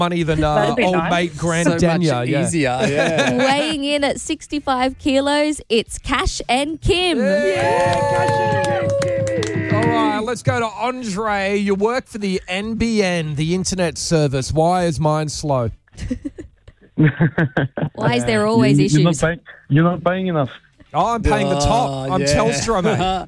money than That'd be old nice. mate Grant So Dania. much Yeah. easier. Yeah. Weighing in at 65 kilos, it's Cash and Kim. All right, let's go to Andre. You work for the NBN, the internet service. Why is mine slow? Why is there always issues? You're not paying enough. Oh, I'm paying the top. I'm Telstra, mate.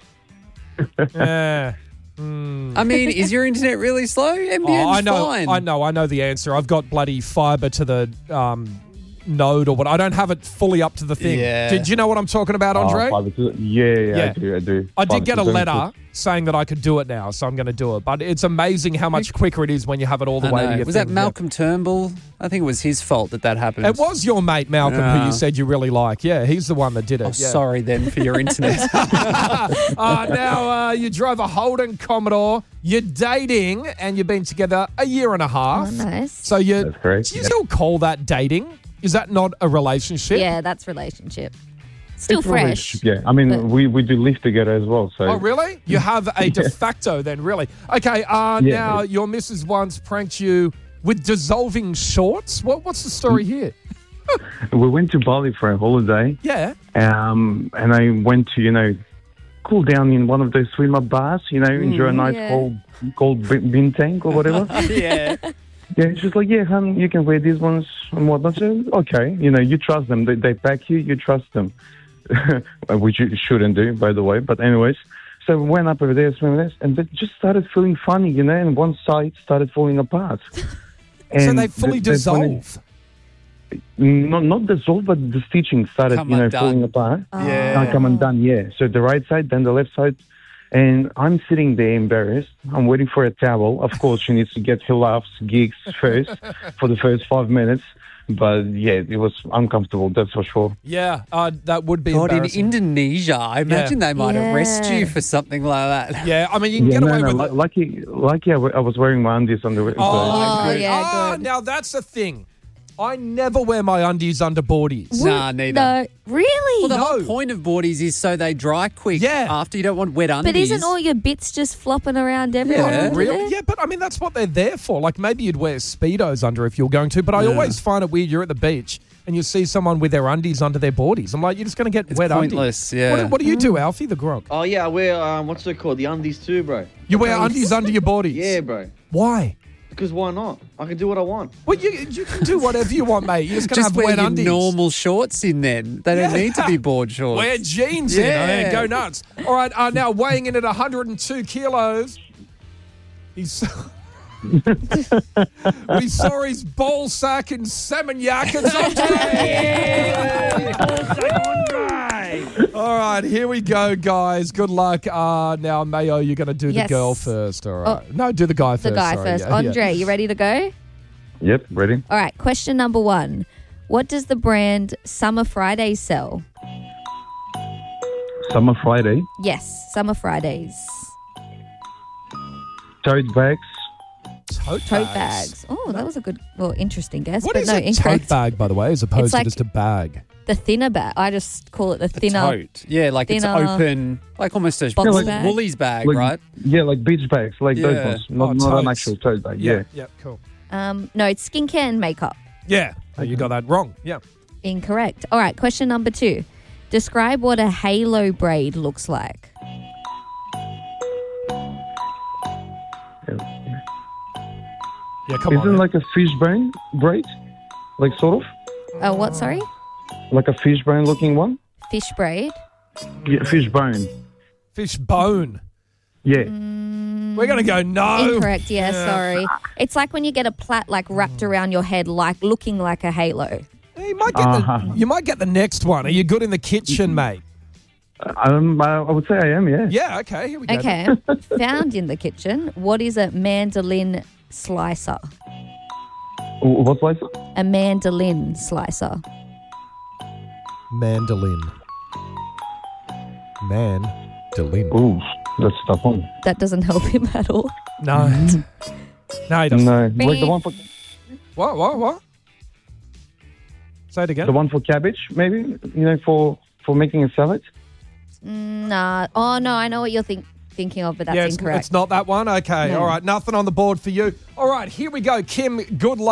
Yeah. I mean, is your internet really slow? NBN's I know. fine. I know the answer. I've got bloody fibre to the node or what. I don't have it fully up to the thing. Yeah. Did you know what I'm talking about, Andre? Yeah, I do. I did get a letter saying that I could do it now, so I'm going to do it. But it's amazing how much quicker it is when you have it all the I way know. to your Was thing. that Malcolm Turnbull? I think it was his fault that happened. It was your mate Malcolm who Yeah. you said you really like. Yeah, he's the one that did it. Oh, yeah. sorry then for your internet. Now you drive a Holden Commodore. You're dating, and you've been together a year and a half. Oh, nice. So you, That's correct, do you yeah. still call that dating? Is that not a relationship? Yeah, that's relationship. Still It's probably- fresh. Yeah, I mean, but- we do live together as well. So Oh, really? You have a de facto then, really? Okay, now your missus once pranked you with dissolving shorts. What's the story here? we went to Bali for a holiday, Yeah. and I went to cool down in one of those swimmer bars. Enjoy a nice yeah. cold bintang or whatever. yeah. Yeah, she's like, yeah, hon, you can wear these ones and whatnot. So, okay, you trust them. They pack you trust them. Which you shouldn't do, by the way. But anyways, so we went up over there, swimming this, and it just started feeling funny, and one side started falling apart. So they fully dissolve. Not dissolve, but the stitching started, Come undone. falling apart. Yeah. Come undone, yeah. So the right side, then the left side. And I'm sitting there embarrassed. I'm waiting for a towel. Of course, she needs to get her laughs, gigs first for the first 5 minutes. But yeah, it was uncomfortable, that's for sure. Yeah, that would be God, in embarrassing. Indonesia, I imagine they might arrest Yeah. you for something like that. Yeah, I mean, you can get away with it. Lucky I was wearing my undies on the Oh, yeah, good. Now that's the thing. I never wear my undies under boardies. Nah, neither. No, really? Well, the No. whole point of boardies is so they dry quick. Yeah. After you don't want wet undies. But isn't all your bits just flopping around everywhere? Yeah. under Really? there? Yeah, but I mean, that's what they're there for. Like, maybe you'd wear Speedos under if you're going to, but I always find it weird. You're at the beach and you see someone with their undies under their boardies. I'm like, you're just going to get It's wet pointless, undies. yeah. What do you do, Alfie, the Gronk? Oh, yeah, I wear, what's it called? The undies too, bro. You wear undies under your boardies? Yeah, bro. Why? Because why not? I can do what I want. Well, you can do whatever you want, mate. You're just going to Just have wear wet your undies. normal shorts in then. They don't Yeah. need to be board shorts. Wear jeans in. I mean, Yeah. go nuts. All right, now weighing in at 102 kilos. He's... we saw his ball sack and salmon yak. It's All right, here we go, guys. Good luck. Now, Mayo, you're going to do the Yes. girl first. All right. No, do the guy first. The guy sorry. first. Yeah, yeah. Andre, you ready to go? Yep, ready? All right, question number 1. What does the brand Summer Fridays sell? Summer Friday, Yes, Summer Fridays. tote bags. Tote Bags. Oh, that was a good, interesting guess. What but is no, a incorrect. tote bag, by the way, as opposed It's like- to just a bag? The thinner bag. I just call it the The thinner. tote. Yeah, like it's thinner open, like almost a box Woolies- bag. Woolies bag, Like, right? Yeah, like beach bags, like those Yeah. ones. Not an totes. actual tote bag, yeah. Yeah, cool. No, it's skincare and makeup. Yeah, you got that wrong. Yeah. Incorrect. All right, question number 2. Describe what a halo braid looks like. Yeah, come Isn't on. like a fish bone braid? Like sort of? What, sorry? Like a fish bone looking one? Fish braid. Yeah, fish bone. Fish bone. Yeah. We're going to go no. Incorrect, yeah, sorry. It's like when you get a plait like wrapped around your head, like looking like a halo. You might get you might get the next one. Are you good in the kitchen, mate? I would say I am, yeah. Yeah, okay. Here we go. Okay. Found in the kitchen. What is a mandolin slicer? What's like? A mandolin slicer. Mandolin. Mandolin. Ooh, that's a tough one. That doesn't help him at all. No. No, he doesn't. No, like the one for What? Say it again. the one for cabbage, maybe. For making a salad. Nah. Oh, no, I know what you're thinking. thinking of, but that's Yeah, incorrect. it's not that one. Okay, No. all right. Nothing on the board for you. All right, here we go. Kim, good luck.